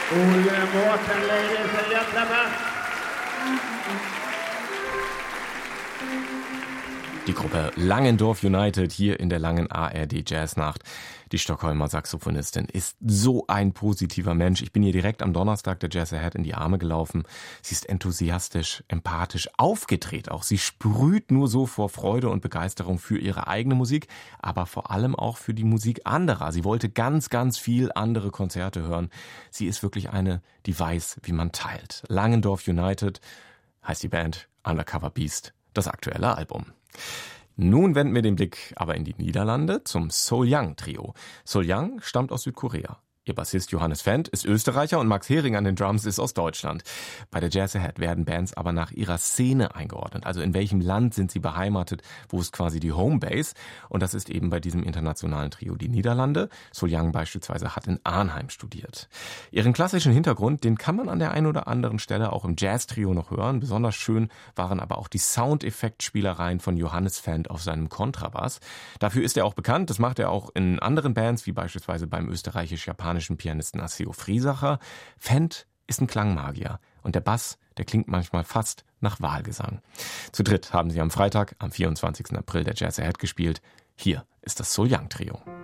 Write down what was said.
Guten Morgen, Ladies and Gentlemen. Die Gruppe Langendorf United hier in der langen ARD Jazznacht. Die Stockholmer Saxophonistin ist so ein positiver Mensch. Ich bin ihr direkt am Donnerstag der Jazz Ahead in die Arme gelaufen. Sie ist enthusiastisch, empathisch, aufgedreht auch. Sie sprüht nur so vor Freude und Begeisterung für ihre eigene Musik, aber vor allem auch für die Musik anderer. Sie wollte ganz, ganz viel andere Konzerte hören. Sie ist wirklich eine, die weiß, wie man teilt. Langendorf United heißt die Band, Undercover Beast, das aktuelle Album. Nun wenden wir den Blick aber in die Niederlande zum Soul Young Trio. Soul Young stammt aus Südkorea. Ihr Bassist Johannes Fendt ist Österreicher und Max Hering an den Drums ist aus Deutschland. Bei der Jazz Ahead werden Bands aber nach ihrer Szene eingeordnet. Also in welchem Land sind sie beheimatet, wo ist quasi die Homebase. Und das ist eben bei diesem internationalen Trio die Niederlande. Soul Young beispielsweise hat in Arnheim studiert. Ihren klassischen Hintergrund, den kann man an der einen oder anderen Stelle auch im Jazz-Trio noch hören. Besonders schön waren aber auch die Soundeffektspielereien von Johannes Fendt auf seinem Kontrabass. Dafür ist er auch bekannt. Das macht er auch in anderen Bands, wie beispielsweise beim österreichisch-japanischen Pianisten Asio Friesacher. Fendt ist ein Klangmagier und der Bass, der klingt manchmal fast nach Wahlgesang. Zu dritt haben sie am Freitag, am 24. April der Jazz Ahead gespielt. Hier ist das Soul Young Trio.